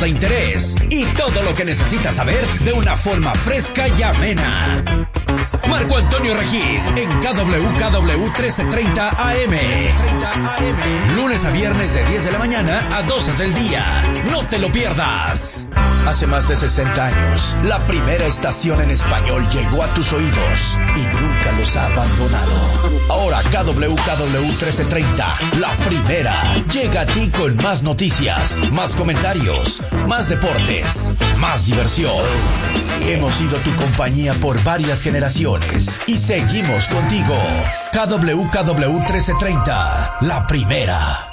de interés y todo lo que necesitas saber de una forma fresca y amena. Marco Antonio Regil en KWKW 1330 AM. Lunes a viernes de 10 de la mañana a 12 del día. No te lo pierdas. Hace más de 60 años, la primera estación en español llegó a tus oídos y nunca los ha abandonado. Ahora KWKW 1330, la primera, llega a ti con más noticias, más comentarios, más deportes, más diversión. Hemos sido tu compañía por varias generaciones y seguimos contigo. KWKW 1330, la primera.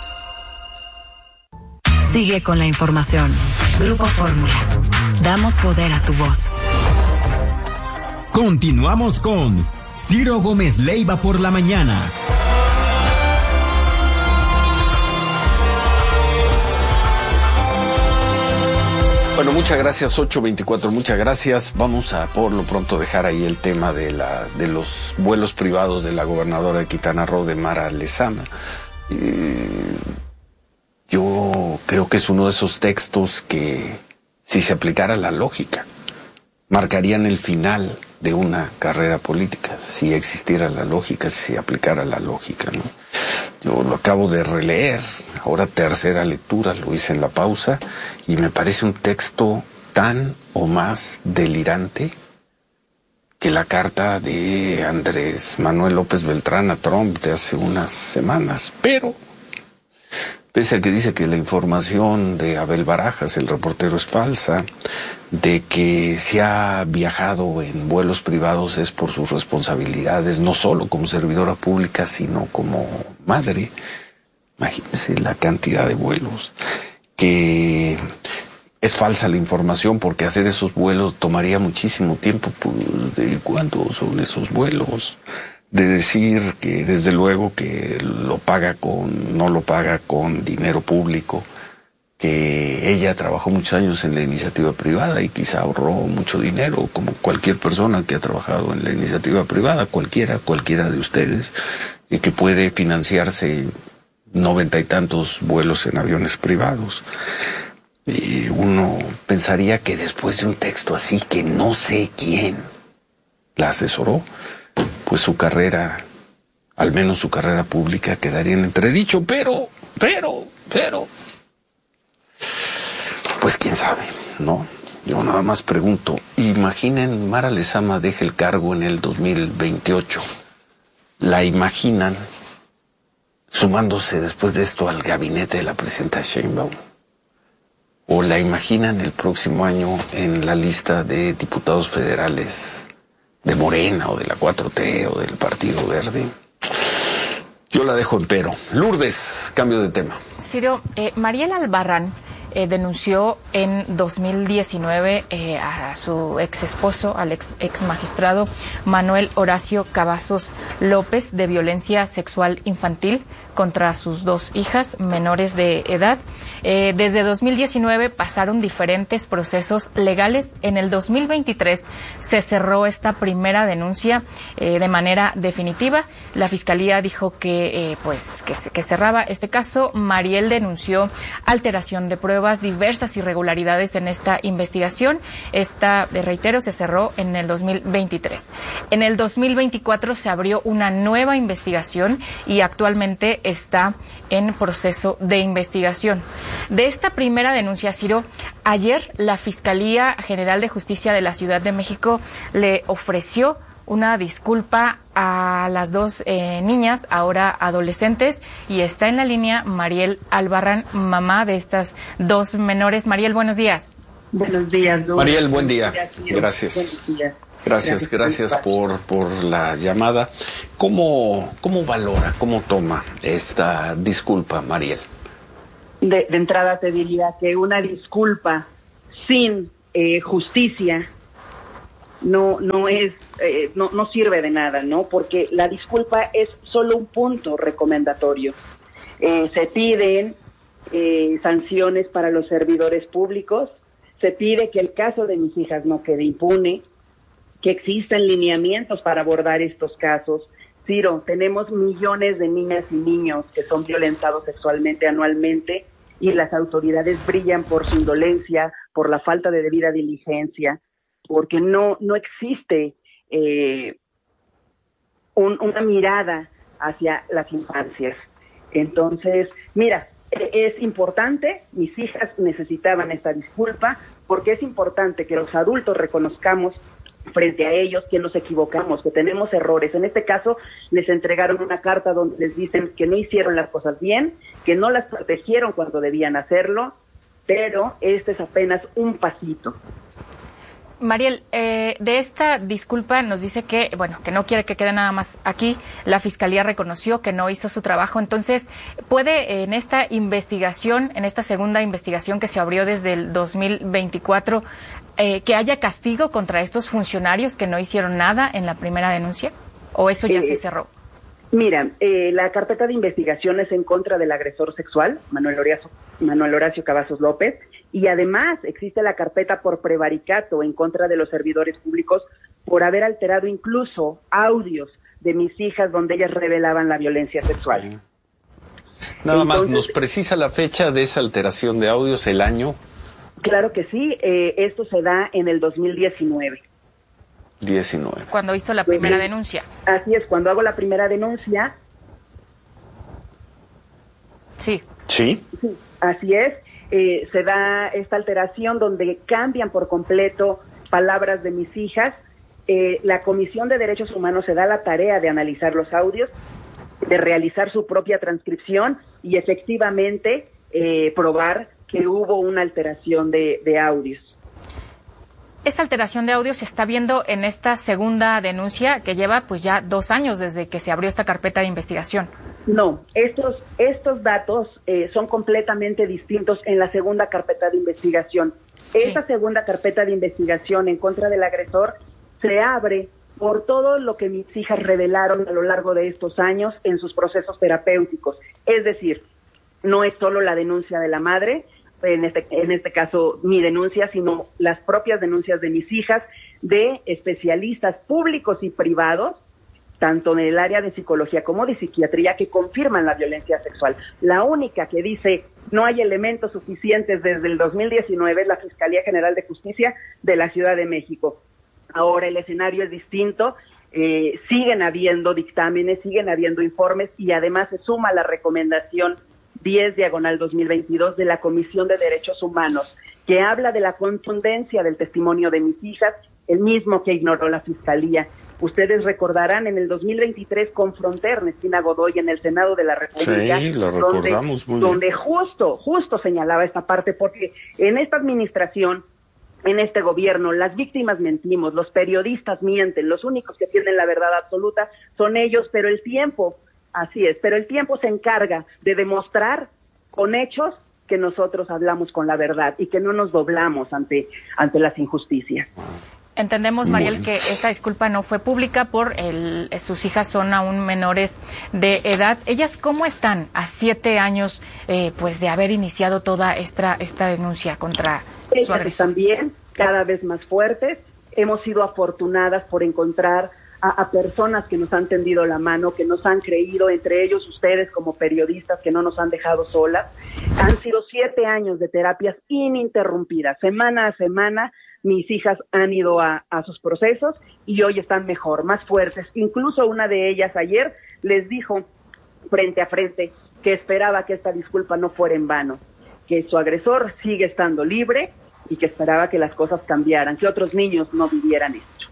Sigue con la información. Grupo Fórmula. Damos poder a tu voz. Continuamos con Ciro Gómez Leiva por la mañana. Bueno, muchas gracias, 8:24, muchas gracias. Vamos a por lo pronto dejar ahí el tema de los vuelos privados de la gobernadora de Quintana Roo, de Mara Lezama. Yo creo que es uno de esos textos que, si se aplicara la lógica, marcarían el final de una carrera política, si existiera la lógica, si se aplicara la lógica, ¿no? Yo lo acabo de releer, ahora tercera lectura, lo hice en la pausa, y me parece un texto tan o más delirante que la carta de Andrés Manuel López Beltrán a Trump de hace unas semanas. Pero, pese a que dice que la información de Abel Barajas, el reportero, es falsa, de que se ha viajado en vuelos privados es por sus responsabilidades, no solo como servidora pública, sino como madre. Imagínense la cantidad de vuelos. Que es falsa la información porque hacer esos vuelos tomaría muchísimo tiempo. ¿De cuánto son esos vuelos? De decir que desde luego que no lo paga con dinero público, que ella trabajó muchos años en la iniciativa privada y quizá ahorró mucho dinero, como cualquier persona que ha trabajado en la iniciativa privada, cualquiera de ustedes, y que puede financiarse 90 y tantos vuelos en aviones privados. Y uno pensaría que después de un texto así, que no sé quién la asesoró, pues su carrera, al menos su carrera pública, quedaría en entredicho, pero, pues quién sabe, ¿no? Yo nada más pregunto, imaginen, Mara Lezama deja el cargo en el 2028, ¿la imaginan sumándose después de esto al gabinete de la presidenta Sheinbaum? ¿O la imaginan el próximo año en la lista de diputados federales de Morena o de la 4T o del Partido Verde? Yo la dejo en pero. Lourdes, cambio de tema. Ciro, Mariel Albarrán denunció en 2019 a su ex esposo, al ex magistrado Manuel Horacio Cavazos López, de violencia sexual infantil contra sus dos hijas menores de edad. Desde 2019 pasaron diferentes procesos legales. En el 2023 se cerró esta primera denuncia de manera definitiva. La Fiscalía dijo que cerraba este caso. Mariel denunció alteración de pruebas, diversas irregularidades en esta investigación. Esta, reitero, se cerró en el 2023. En el 2024 se abrió una nueva investigación y actualmente está en proceso de investigación. De esta primera denuncia, Ciro, ayer la Fiscalía General de Justicia de la Ciudad de México le ofreció una disculpa a las dos niñas, ahora adolescentes, y está en la línea Mariel Albarrán, mamá de estas dos menores. Mariel, buenos días. Buenos días, Luz. Mariel, buen día. Gracias. Gracias por la llamada. ¿Cómo valora, cómo toma esta disculpa, Mariel? De entrada te diría que una disculpa sin justicia no sirve de nada, ¿no? Porque la disculpa es solo un punto recomendatorio. Se piden sanciones para los servidores públicos, se pide que el caso de mis hijas no quede impune, que existan lineamientos para abordar estos casos. Ciro, tenemos millones de niñas y niños que son violentados sexualmente anualmente y las autoridades brillan por su indolencia, por la falta de debida diligencia, porque no existe una mirada hacia las infancias. Entonces, mira, es importante, mis hijas necesitaban esta disculpa, porque es importante que los adultos reconozcamos frente a ellos que nos equivocamos, que tenemos errores. En este caso, les entregaron una carta donde les dicen que no hicieron las cosas bien, que no las protegieron cuando debían hacerlo, pero este es apenas un pasito. Mariel, de esta disculpa nos dice que, bueno, que no quiere que quede nada más aquí. La Fiscalía reconoció que no hizo su trabajo. Entonces, ¿puede en esta investigación, en esta segunda investigación que se abrió desde el 2024, que haya castigo contra estos funcionarios que no hicieron nada en la primera denuncia? ¿O eso ya se cerró? Mira, la carpeta de investigación es en contra del agresor sexual, Manuel Horacio Cavazos López, y además existe la carpeta por prevaricato en contra de los servidores públicos por haber alterado incluso audios de mis hijas donde ellas revelaban la violencia sexual. Nada más, ¿nos precisa la fecha de esa alteración de audios, el año? Claro que sí, esto se da en el 2019. 19. Cuando hizo la primera denuncia. Así es, cuando hago la primera denuncia. Sí. ¿Sí? Sí, así es. Se da esta alteración donde cambian por completo palabras de mis hijas. La Comisión de Derechos Humanos se da la tarea de analizar los audios, de realizar su propia transcripción y efectivamente probar que hubo una alteración de audios. Esa alteración de audio se está viendo en esta segunda denuncia que lleva pues ya 2 años desde que se abrió esta carpeta de investigación. No, estos datos son completamente distintos en la segunda carpeta de investigación. Sí. Esta segunda carpeta de investigación en contra del agresor se abre por todo lo que mis hijas revelaron a lo largo de estos años en sus procesos terapéuticos. Es decir, no es solo la denuncia de la madre, en este caso mi denuncia, sino las propias denuncias de mis hijas, de especialistas públicos y privados, tanto en el área de psicología como de psiquiatría, que confirman la violencia sexual. La única que dice no hay elementos suficientes desde el 2019 es la Fiscalía General de Justicia de la Ciudad de México. Ahora el escenario es distinto, siguen habiendo dictámenes, siguen habiendo informes y además se suma la recomendación 10/2022 de la Comisión de Derechos Humanos, que habla de la contundencia del testimonio de mis hijas, el mismo que ignoró la Fiscalía. Ustedes recordarán, en el 2023 confronté a Ernestina Godoy en el Senado de la República, sí, lo recordamos muy bien, donde justo señalaba esta parte, porque en esta administración, en este gobierno, las víctimas mentimos, los periodistas mienten, los únicos que tienen la verdad absoluta son ellos, pero el tiempo, así es, pero el tiempo se encarga de demostrar con hechos que nosotros hablamos con la verdad y que no nos doblamos ante las injusticias. Entendemos, Mariel, que esta disculpa no fue pública por sus hijas son aún menores de edad. ¿Ellas cómo están a 7 años pues de haber iniciado toda esta denuncia contra su agresor? Ellas también cada vez más fuertes. Hemos sido afortunadas por encontrar a personas que nos han tendido la mano, que nos han creído, entre ellos ustedes como periodistas que no nos han dejado solas. Han sido 7 años de terapias ininterrumpidas, semana a semana. Mis hijas han ido a sus procesos y hoy están mejor, más fuertes. Incluso una de ellas ayer les dijo frente a frente que esperaba que esta disculpa no fuera en vano, que su agresor sigue estando libre y que esperaba que las cosas cambiaran, que otros niños no vivieran esto.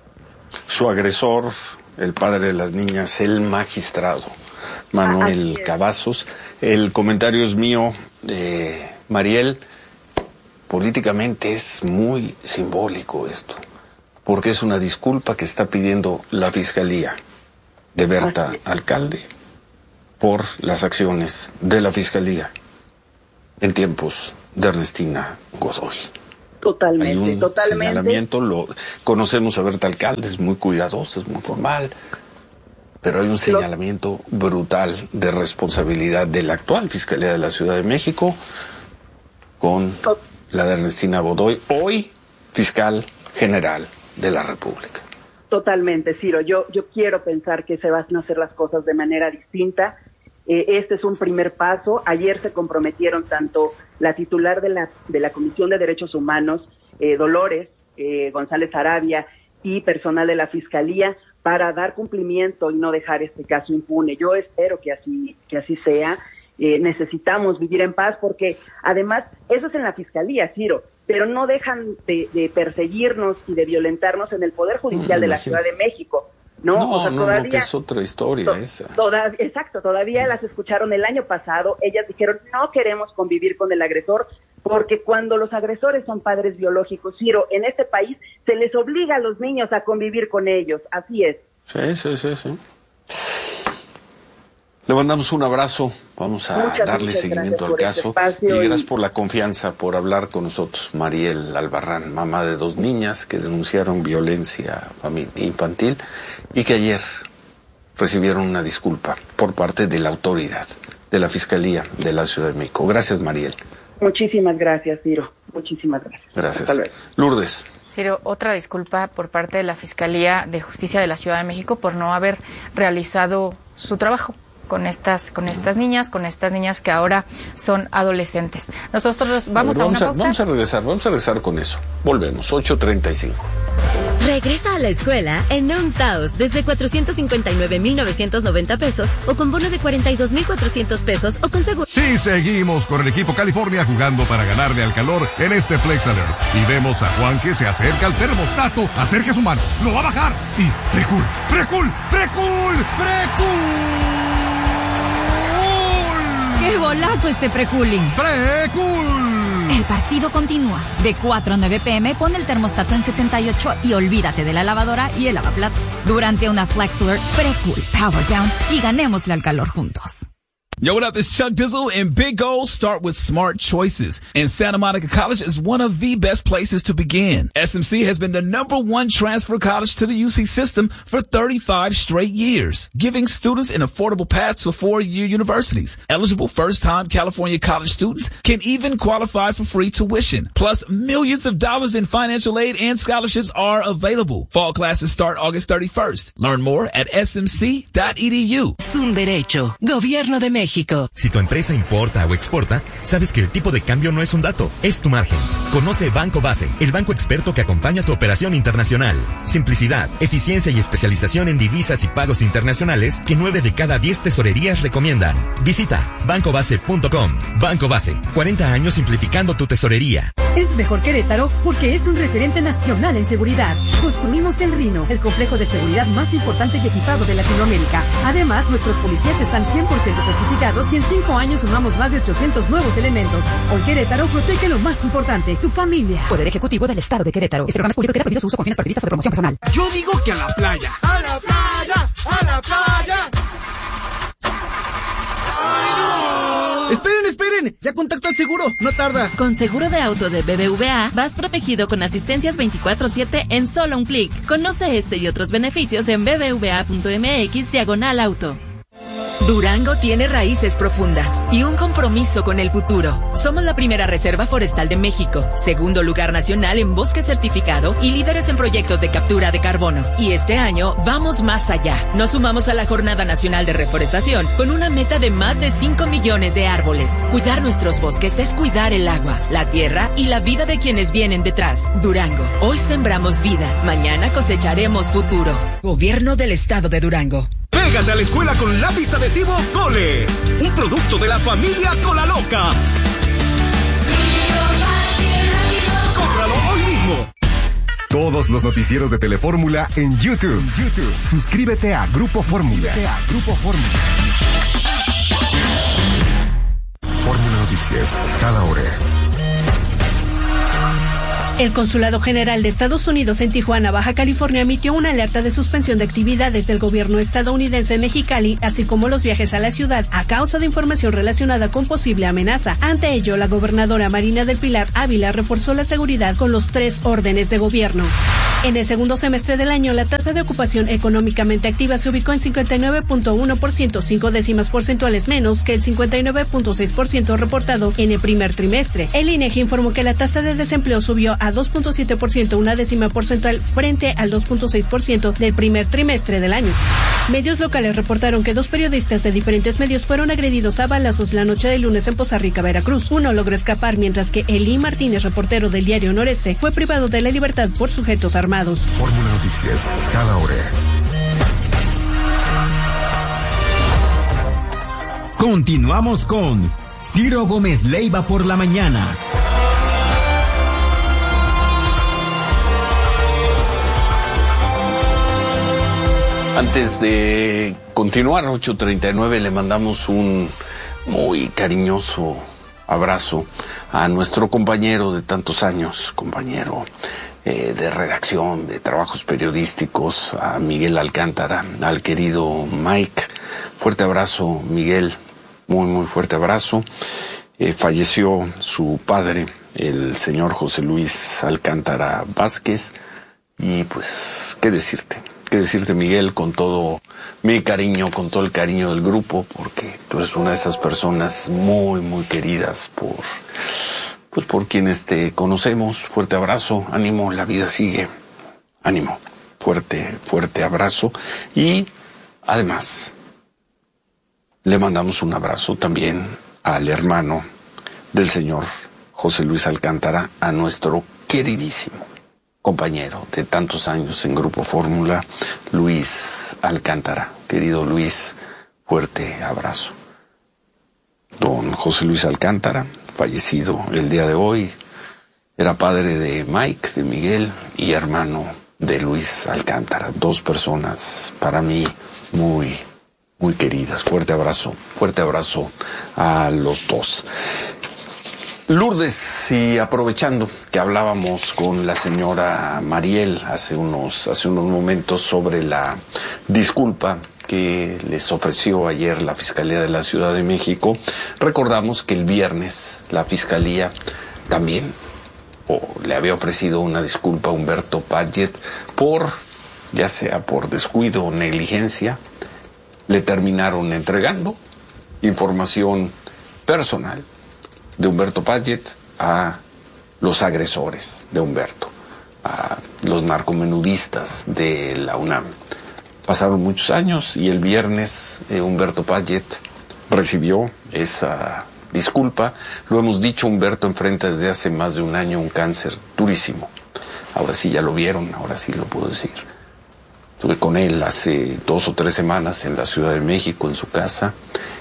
Su agresor, el padre de las niñas, el magistrado Manuel Cavazos. El comentario es mío, Mariel. Políticamente es muy simbólico esto, porque es una disculpa que está pidiendo la Fiscalía de Berta Alcalde por las acciones de la Fiscalía en tiempos de Ernestina Godoy. Totalmente, hay un señalamiento, conocemos a Berta Alcalde, es muy cuidadosa, es muy formal, pero hay un señalamiento brutal de responsabilidad de la actual Fiscalía de la Ciudad de México con la de Ernestina Godoy, hoy fiscal general de la República. Totalmente, Ciro. Yo quiero pensar que se van a hacer las cosas de manera distinta. Este es un primer paso. Ayer se comprometieron tanto la titular de la Comisión de Derechos Humanos, Dolores González Arabia, y personal de la Fiscalía para dar cumplimiento y no dejar este caso impune. Yo espero que así sea. Necesitamos vivir en paz porque además eso es en la Fiscalía, Ciro, pero no dejan de perseguirnos y de violentarnos en el Poder Judicial de la Ciudad de México. No, todavía, que es otra historia esa. Exacto, todavía las escucharon el año pasado. Ellas dijeron, no queremos convivir con el agresor, porque cuando los agresores son padres biológicos, Ciro, en este país se les obliga a los niños a convivir con ellos. Así es. Sí. Le mandamos un abrazo, vamos a darle seguimiento al caso y gracias por la confianza, por hablar con nosotros. Mariel Albarrán, mamá de 2 niñas que denunciaron violencia infantil y que ayer recibieron una disculpa por parte de la autoridad, de la Fiscalía de la Ciudad de México. Gracias, Mariel. Muchísimas gracias, Ciro. Muchísimas gracias. Gracias. Lourdes. Ciro, otra disculpa por parte de la Fiscalía de Justicia de la Ciudad de México por no haber realizado su trabajo con estas niñas que ahora son adolescentes. Nosotros vamos a una pausa. Vamos a regresar con eso. Volvemos, 8:35. Regresa a la escuela en Non Taos desde 459,990 pesos o con bono de 42,400 pesos o con seguro. Sí, seguimos con el equipo California jugando para ganarle al calor en este Flex Alert. Y vemos a Juan que se acerca al termostato, acerque su mano, lo va a bajar y ¡precul! ¡Qué golazo este precooling! ¡Precul! El partido continúa. De 4 a 9 p.m. pon el termostato en 78 y olvídate de la lavadora y el lavaplatos. Durante una Flex Alert, Precool Power Down y ganémosle al calor juntos. Yo, what up? It's Chuck Dizzle, and big goals start with smart choices. And Santa Monica College is one of the best places to begin. SMC has been the #1 transfer college to the UC system for 35 straight years, giving students an affordable path to 4-year universities. Eligible first-time California college students can even qualify for free tuition. Plus, millions of dollars in financial aid and scholarships are available. Fall classes start August 31st. Learn more at smc.edu. Es un derecho. Gobierno de México. Si tu empresa importa o exporta, sabes que el tipo de cambio no es un dato, es tu margen. Conoce Banco Base, el banco experto que acompaña tu operación internacional. Simplicidad, eficiencia y especialización en divisas y pagos internacionales que 9 de cada 10 tesorerías recomiendan. Visita bancobase.com. Banco Base, 40 años simplificando tu tesorería. Es mejor Querétaro porque es un referente nacional en seguridad. Construimos el Rino, el complejo de seguridad más importante y equipado de Latinoamérica. Además, nuestros policías están 100% certificados y en 5 años sumamos más de 800 nuevos elementos. Hoy Querétaro protege lo más importante, tu familia. Poder Ejecutivo del Estado de Querétaro. Este programa es público y queda prohibido su uso con fines partidistas o de promoción personal. Yo digo que a la playa. ¡A la playa! ¡A la playa! ¡Ay, no! ¡Esperen! Ya contacto al seguro, no tarda. Con seguro de auto de BBVA, vas protegido con asistencias 24/7 en solo un clic. Conoce este y otros beneficios en bbva.mx/auto. Durango tiene raíces profundas y un compromiso con el futuro. Somos la primera reserva forestal de México, segundo lugar nacional en bosque certificado y líderes en proyectos de captura de carbono. Y este año vamos más allá. Nos sumamos a la Jornada Nacional de Reforestación con una meta de más de 5 millones de árboles. Cuidar nuestros bosques es cuidar el agua, la tierra y la vida de quienes vienen detrás. Durango, hoy sembramos vida, mañana cosecharemos futuro. Gobierno del Estado de Durango. Pégate a la escuela con lápiz adhesivo Cole, un producto de la familia Colaloca. ¡Cómpralo hoy mismo! Todos los noticieros de Telefórmula en YouTube. Suscríbete a Grupo Fórmula. Fórmula Noticias, cada hora. El Consulado General de Estados Unidos en Tijuana, Baja California, emitió una alerta de suspensión de actividades del gobierno estadounidense en Mexicali, así como los viajes a la ciudad, a causa de información relacionada con posible amenaza. Ante ello, la gobernadora Marina del Pilar Ávila reforzó la seguridad con los 3 órdenes de gobierno. En el segundo semestre del año, la tasa de ocupación económicamente activa se ubicó en 59.1%, 0.5 décimas porcentuales menos que el 59.6% reportado en el primer trimestre. El INEGI informó que la tasa de desempleo subió a 2.7%, 1 décima porcentual frente al 2.6% del primer trimestre del año. Medios locales reportaron que 2 periodistas de diferentes medios fueron agredidos a balazos la noche del lunes en Poza Rica, Veracruz. Uno logró escapar, mientras que Elí Martínez, reportero del diario Noreste, fue privado de la libertad por sujetos armados. Fórmula Noticias, cada hora. Continuamos con Ciro Gómez Leiva por la mañana. Antes de continuar, 8:39, le mandamos un muy cariñoso abrazo a nuestro compañero de tantos años, compañero de redacción, de trabajos periodísticos, a Miguel Alcántara, al querido Mike. Fuerte abrazo, Miguel, muy, muy fuerte abrazo. Falleció su padre, el señor José Luis Alcántara Vázquez, y pues, ¿qué decirte, Miguel? Con todo mi cariño, con todo el cariño del grupo, porque tú eres una de esas personas muy, muy queridas por quienes te conocemos. Fuerte abrazo, ánimo, la vida sigue, ánimo, fuerte, fuerte abrazo. Y además, le mandamos un abrazo también al hermano del señor José Luis Alcántara, a nuestro queridísimo compañero de tantos años en Grupo Fórmula, Luis Alcántara. Querido Luis, fuerte abrazo. Don José Luis Alcántara, fallecido el día de hoy, era padre de Mike, de Miguel, y hermano de Luis Alcántara. 2 personas para mí muy, muy queridas. Fuerte abrazo a los 2. Lourdes, y aprovechando que hablábamos con la señora Mariel hace unos momentos sobre la disculpa que les ofreció ayer la Fiscalía de la Ciudad de México, recordamos que el viernes la Fiscalía también le había ofrecido una disculpa a Humberto Padgett ya sea por descuido o negligencia. Le terminaron entregando información personal de Humberto Padgett a los agresores de Humberto, a los narcomenudistas de la UNAM. Pasaron muchos años y el viernes Humberto Padgett recibió esa disculpa. Lo hemos dicho, Humberto enfrenta desde hace más de un año un cáncer durísimo. Ahora sí ya lo vieron, ahora sí lo puedo decir. Estuve con él hace 2 o 3 semanas en la Ciudad de México, en su casa.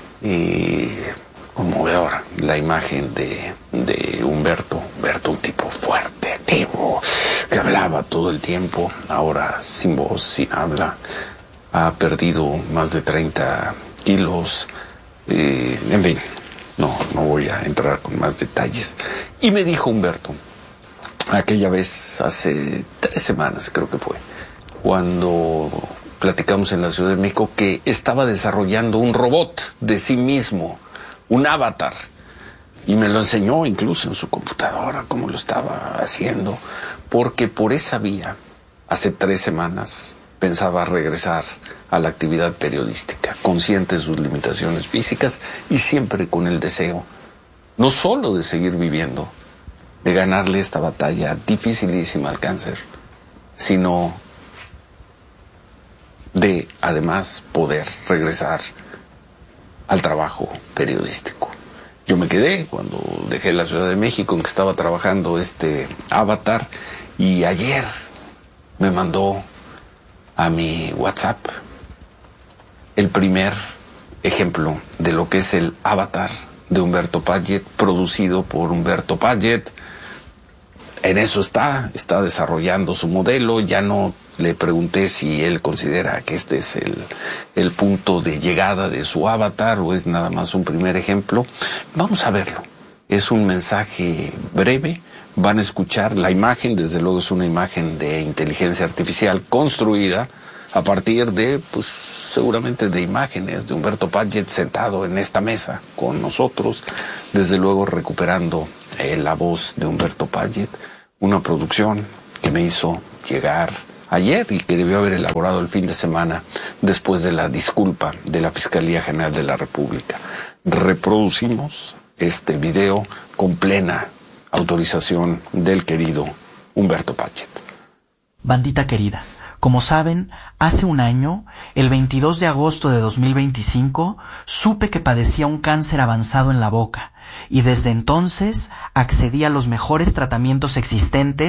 Conmovedora la imagen de Humberto, un tipo fuerte, activo, que hablaba todo el tiempo, ahora sin voz, sin habla, ha perdido más de 30 kilos, en fin, no voy a entrar con más detalles. Y me dijo Humberto, aquella vez, hace 3 semanas creo que fue, cuando platicamos en la Ciudad de México, que estaba desarrollando un robot de sí mismo, un avatar, y me lo enseñó incluso en su computadora cómo lo estaba haciendo, porque por esa vía, hace 3 semanas, pensaba regresar a la actividad periodística, consciente de sus limitaciones físicas y siempre con el deseo, no solo de seguir viviendo, de ganarle esta batalla dificilísima al cáncer, sino de, además, poder regresar al trabajo periodístico. Yo me quedé cuando dejé la Ciudad de México, en que estaba trabajando este avatar, y ayer me mandó a mi WhatsApp el primer ejemplo de lo que es el avatar de Humberto Padgett, producido por Humberto Padgett. En eso está desarrollando su modelo. Ya no le pregunté si él considera que este es el punto de llegada de su avatar o es nada más un primer ejemplo. Vamos a verlo. Es un mensaje breve. Van a escuchar la imagen. Desde luego es una imagen de inteligencia artificial construida a partir de, pues, seguramente de imágenes de Humberto Padgett sentado en esta mesa con nosotros. Desde luego recuperando la voz de Humberto Padgett. Una producción que me hizo llegar ayer y que debió haber elaborado el fin de semana después de la disculpa de la Fiscalía General de la República. Reproducimos este video con plena autorización del querido Humberto Padgett. Bandita querida, Como saben, hace un año, el 22 de agosto de 2025, supe que padecía un cáncer avanzado en la boca y desde entonces accedí a los mejores tratamientos existentes